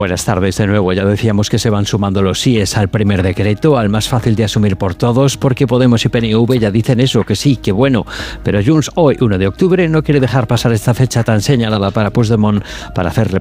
Buenas tardes de nuevo. Ya decíamos que se van sumando los síes al primer decreto, al más fácil de asumir por todos, porque Podemos y PNV ya dicen eso, que sí, que bueno. Pero Junts hoy, 1 de octubre, no quiere dejar pasar esta fecha tan señalada para Puigdemont para hacerle